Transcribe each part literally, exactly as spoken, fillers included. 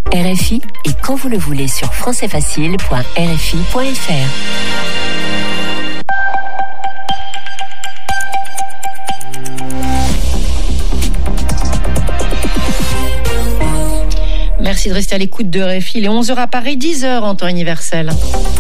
R F I et quand vous le voulez sur français facile point r f i point f r. Merci de rester à l'écoute de R F I. Il est onze heures à Paris, dix heures en temps universel.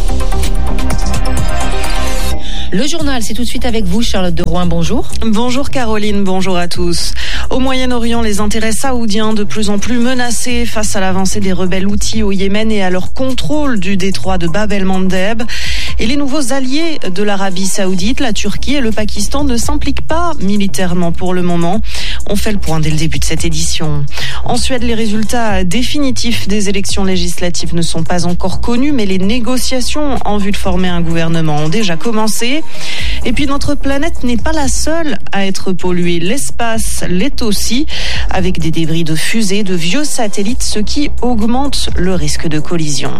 Le journal, c'est tout de suite avec vous, Charlotte de Rouen. Bonjour. Bonjour Caroline, bonjour à tous. Au Moyen-Orient, les intérêts saoudiens de plus en plus menacés face à l'avancée des rebelles houthis au Yémen et à leur contrôle du détroit de Bab el-Mandeb. Et les nouveaux alliés de l'Arabie saoudite, la Turquie et le Pakistan, ne s'impliquent pas militairement pour le moment. On fait le point dès le début de cette édition. En Suède, les résultats définitifs des élections législatives ne sont pas encore connus, mais les négociations en vue de former un gouvernement ont déjà commencé. Et puis notre planète n'est pas la seule à être polluée. L'espace l'est aussi, avec des débris de fusées, de vieux satellites, ce qui augmente le risque de collision.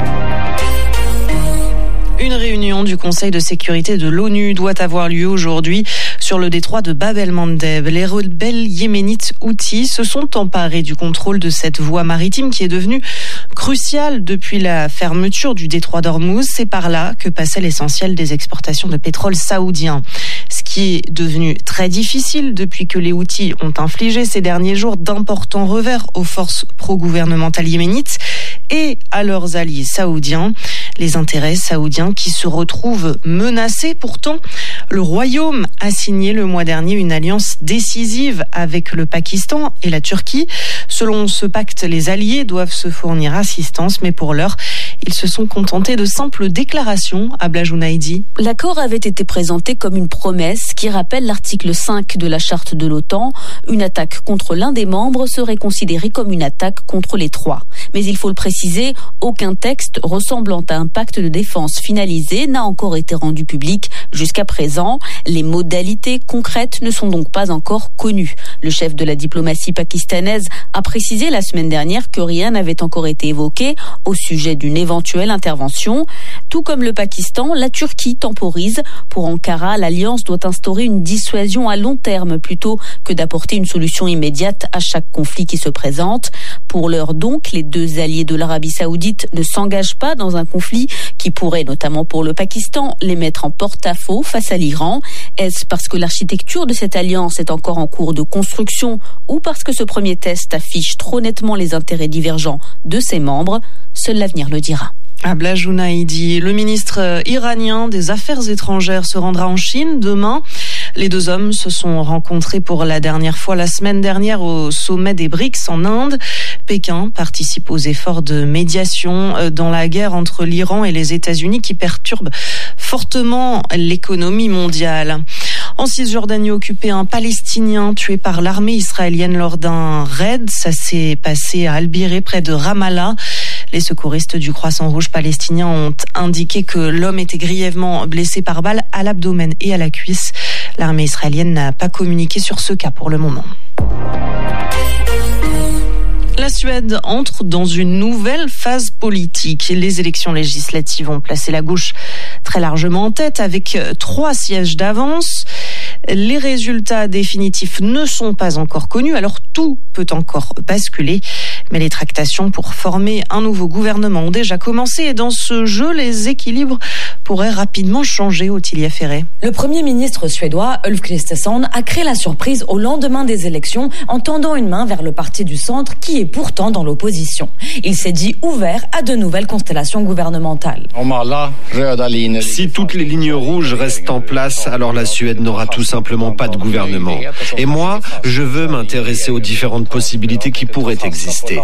Une réunion du Conseil de sécurité de l'ONU doit avoir lieu aujourd'hui sur le détroit de Bab el-Mandeb. Les rebelles yéménites houthis se sont emparés du contrôle de cette voie maritime qui est devenue cruciale depuis la fermeture du détroit d'Ormuz. C'est par là que passait l'essentiel des exportations de pétrole saoudien. Ce qui est devenu très difficile depuis que les Houthis ont infligé ces derniers jours d'importants revers aux forces pro-gouvernementales yéménites et à leurs alliés saoudiens. Les intérêts saoudiens qui se retrouvent menacés. Pourtant, le Royaume a signé le mois dernier une alliance décisive avec le Pakistan et la Turquie. Selon ce pacte, les alliés doivent se fournir assistance, mais pour l'heure, ils se sont contentés de simples déclarations. Abla Jounaidi. L'accord avait été présenté comme une promesse qui rappelle l'article cinq de la charte de l'OTAN. Une attaque contre l'un des membres serait considérée comme une attaque contre les trois. Mais il faut le préciser, aucun texte ressemblant à un pacte de défense finalisé n'a encore été rendu public jusqu'à présent. Les modalités concrètes ne sont donc pas encore connues. Le chef de la diplomatie pakistanaise a précisé la semaine dernière que rien n'avait encore été évoqué au sujet d'une éventuelle intervention. Tout comme le Pakistan, la Turquie temporise. Pour Ankara, l'Alliance doit instaurer une dissuasion à long terme plutôt que d'apporter une solution immédiate à chaque conflit qui se présente. Pour l'heure donc, les deux alliés de l'Arabie saoudite ne s'engagent pas dans un conflit qui pourrait, notamment pour le Pakistan, les mettre en porte-à-faux face à l'Iran. Est-ce parce que l'architecture de cette alliance est encore en cours de construction ou parce que ce premier test affiche trop nettement les intérêts divergents de ses membres? Seul l'avenir le dira. Abla Jounaidi, le ministre iranien des Affaires étrangères se rendra en Chine demain. Les deux hommes se sont rencontrés pour la dernière fois la semaine dernière au sommet des BRICS en Inde. Pékin participe aux efforts de médiation dans la guerre entre l'Iran et les États-Unis qui perturbe fortement l'économie mondiale. En Cisjordanie occupée, un Palestinien tué par l'armée israélienne lors d'un raid. Ça s'est passé à Al-Biré, près de Ramallah. Les secouristes du Croissant Rouge palestinien ont indiqué que l'homme était grièvement blessé par balle à l'abdomen et à la cuisse. L'armée israélienne n'a pas communiqué sur ce cas pour le moment. La Suède entre dans une nouvelle phase politique. Les élections législatives ont placé la gauche très largement en tête avec trois sièges d'avance. Les résultats définitifs ne sont pas encore connus, alors tout peut encore basculer. Mais les tractations pour former un nouveau gouvernement ont déjà commencé et dans ce jeu, les équilibres pourraient rapidement changer, Ottilia Ferré. Le Premier ministre suédois, Ulf Kristersson, a créé la surprise au lendemain des élections en tendant une main vers le parti du centre qui est pourtant dans l'opposition. Il s'est dit ouvert à de nouvelles constellations gouvernementales. Si toutes les lignes rouges restent en place, alors la Suède n'aura tout simplement pas de gouvernement. Et moi, je veux m'intéresser aux différentes possibilités qui pourraient exister.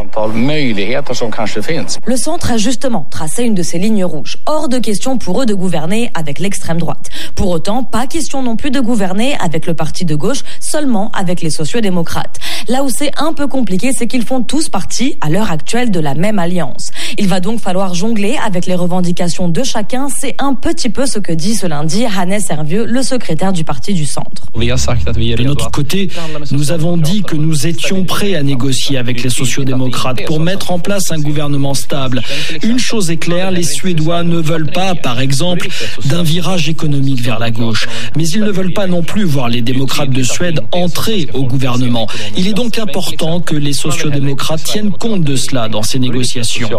Le centre a justement tracé une de ces lignes rouges. Hors de question pour eux de gouverner avec l'extrême droite. Pour autant, pas question non plus de gouverner avec le parti de gauche, seulement avec les sociodémocrates. Là où c'est un peu compliqué, c'est qu'ils font tous partie, à l'heure actuelle, de la même alliance. Il va donc falloir jongler avec les revendications de chacun. C'est un petit peu ce que dit ce lundi Hannes Hervieux, le secrétaire du parti du centre. défendre. De notre côté, nous avons dit que nous étions prêts à négocier avec les sociodémocrates pour mettre en place un gouvernement stable. Une chose est claire, les Suédois ne veulent pas, par exemple, d'un virage économique vers la gauche. Mais ils ne veulent pas non plus voir les démocrates de Suède entrer au gouvernement. Il est donc important que les sociodémocrates tiennent compte de cela dans ces négociations.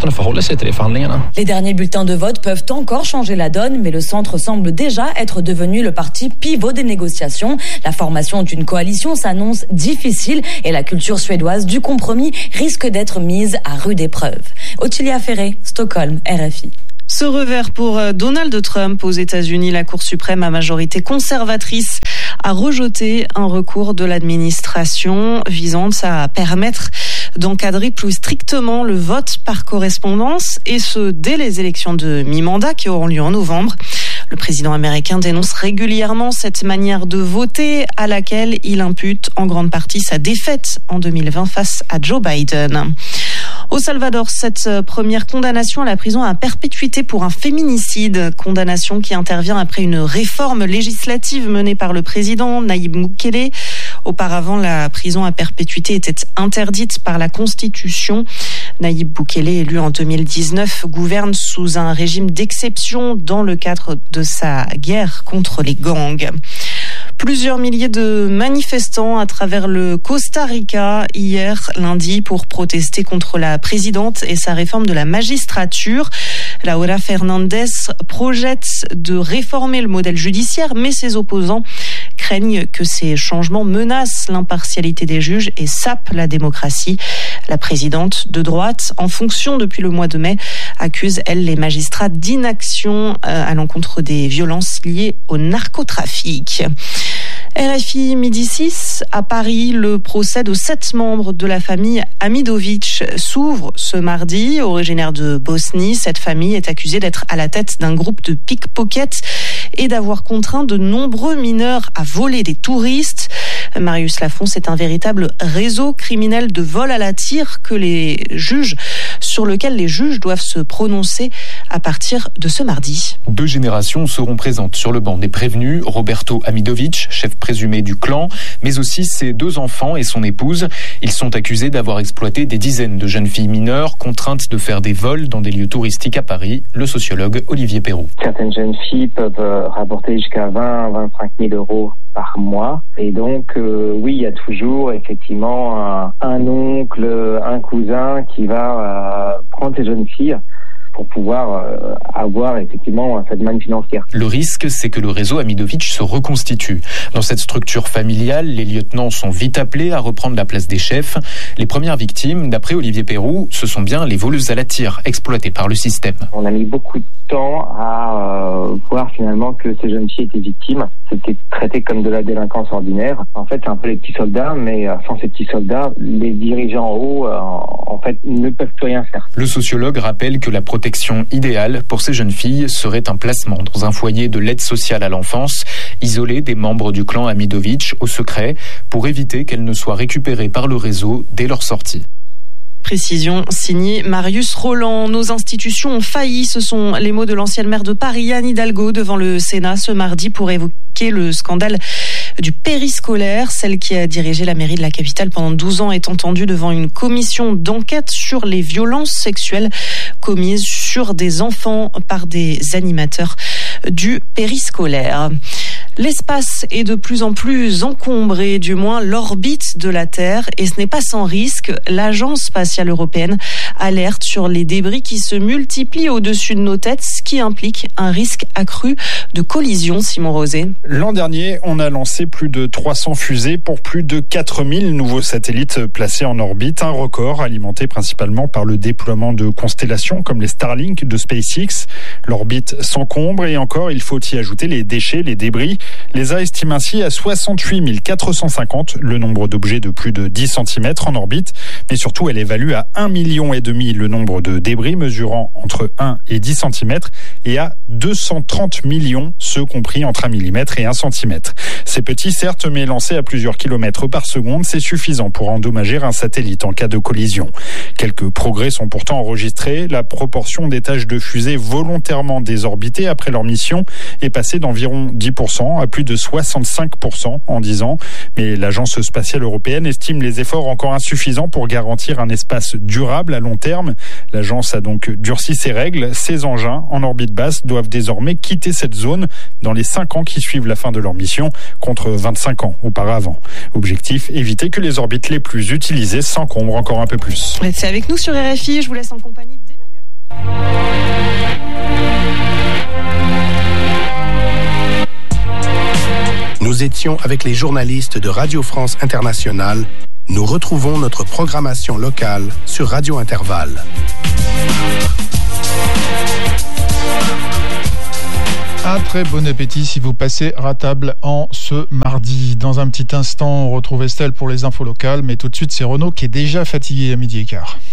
Les derniers bulletins de vote peuvent encore changer la donne, mais le centre semble déjà être devenu le parti pivot des négociations. La formation d'une coalition s'annonce difficile et la culture suédoise du compromis risque d'être mise à rude épreuve. Ottilia Ferré, Stockholm, R F I. Ce revers pour Donald Trump aux États-Unis, la Cour suprême à majorité conservatrice a rejeté un recours de l'administration visant à permettre d'encadrer plus strictement le vote par correspondance, et ce dès les élections de mi-mandat qui auront lieu en novembre. Le président américain dénonce régulièrement cette manière de voter à laquelle il impute en grande partie sa défaite en deux mille vingt face à Joe Biden. Au Salvador, cette première condamnation à la prison à perpétuité pour un féminicide, condamnation qui intervient après une réforme législative menée par le président Nayib Bukele. Auparavant, la prison à perpétuité était interdite par la Constitution. Nayib Bukele, élu en deux mille dix-neuf, gouverne sous un régime d'exception dans le cadre de sa guerre contre les gangs. Plusieurs milliers de manifestants à travers le Costa Rica hier lundi pour protester contre la présidente et sa réforme de la magistrature. Laura Fernandez projette de réformer le modèle judiciaire, mais ses opposants craignent que ces changements menacent l'impartialité des juges et sapent la démocratie. La présidente de droite, en fonction depuis le mois de mai, accuse, elle, les magistrats d'inaction à l'encontre des violences liées au narcotrafic. R F I midi six, à Paris, le procès de sept membres de la famille Hamidović s'ouvre ce mardi. Originaire de Bosnie, cette famille est accusée d'être à la tête d'un groupe de pickpockets et d'avoir contraint de nombreux mineurs à voler des touristes. Marius Lafont, c'est un véritable réseau criminel de vol à la tire que les juges, sur lequel les juges doivent se prononcer à partir de ce mardi. Deux générations seront présentes sur le banc des prévenus. Roberto Hamidović, chef présumé du clan, mais aussi ses deux enfants et son épouse. Ils sont accusés d'avoir exploité des dizaines de jeunes filles mineures contraintes de faire des vols dans des lieux touristiques à Paris. Le sociologue Olivier Perrault. Certaines jeunes filles peuvent rapporter jusqu'à vingt à vingt-cinq mille euros par mois. Et donc, euh, oui, il y a toujours effectivement un, un oncle, un cousin qui va euh, prendre ces jeunes filles pour pouvoir euh, avoir effectivement cette manne financière. Le risque, c'est que le réseau Hamidović se reconstitue. Dans cette structure familiale, les lieutenants sont vite appelés à reprendre la place des chefs. Les premières victimes, d'après Olivier Perrault, ce sont bien les voleuses à la tire exploitées par le système. On a mis beaucoup de temps à euh, voir finalement que ces jeunes filles étaient victimes. C'était traité comme de la délinquance ordinaire. En fait, c'est un peu les petits soldats, mais euh, sans ces petits soldats, les dirigeants en haut, euh, en fait, ne peuvent plus rien faire. Le sociologue rappelle que la protection idéale pour ces jeunes filles serait un placement dans un foyer de l'aide sociale à l'enfance, isolé des membres du clan Hamidović au secret, pour éviter qu'elles ne soient récupérées par le réseau dès leur sortie. Précision signée Marius Roland. Nos institutions ont failli, ce sont les mots de l'ancienne maire de Paris, Anne Hidalgo, devant le Sénat ce mardi pour évoquer le scandale du périscolaire. Celle qui a dirigé la mairie de la capitale pendant douze ans est entendue devant une commission d'enquête sur les violences sexuelles commises sur des enfants par des animateurs du périscolaire. L'espace est de plus en plus encombré, du moins l'orbite de la Terre, et ce n'est pas sans risque. L'Agence spatiale européenne alerte sur les débris qui se multiplient au-dessus de nos têtes, ce qui implique un risque accru de collision. Simon Rosé. L'an dernier, on a lancé plus de trois cents fusées pour plus de quatre mille nouveaux satellites placés en orbite, un record alimenté principalement par le déploiement de constellations comme les Starlink de SpaceX. L'orbite s'encombre et encore, il faut y ajouter les déchets, les débris. L'E S A estime ainsi à soixante-huit mille quatre cent cinquante le nombre d'objets de plus de dix centimètres en orbite, mais surtout elle évalue à un million et demi le nombre de débris mesurant entre un et dix centimètres et à deux cent trente millions ceux compris entre un millimètre et un centimètre. C'est petit certes, mais lancé à plusieurs kilomètres par seconde, c'est suffisant pour endommager un satellite en cas de collision. Quelques progrès sont pourtant enregistrés. La proportion d'étages de fusées volontairement désorbitées après leur mission est passée d'environ dix pour cent à plus de soixante-cinq pour cent en dix ans. Mais l'Agence spatiale européenne estime les efforts encore insuffisants pour garantir un espace durable à long terme. L'agence a donc durci ses règles. Ces engins en orbite basse doivent désormais quitter cette zone dans les cinq ans qui suivent la fin de leur mission, contre vingt-cinq ans auparavant. Objectif, éviter que les orbites les plus utilisées s'encombrent encore un peu plus. Restez avec nous sur R F I, je vous laisse en compagnie d'Emmanuel. Nous étions avec les journalistes de Radio France Internationale. Nous retrouvons notre programmation locale sur Radio Intervalle. Un très bon appétit si vous passez à table en ce mardi. Dans un petit instant, on retrouve Estelle pour les infos locales, mais tout de suite, c'est Renaud qui est déjà fatigué à midi et quart.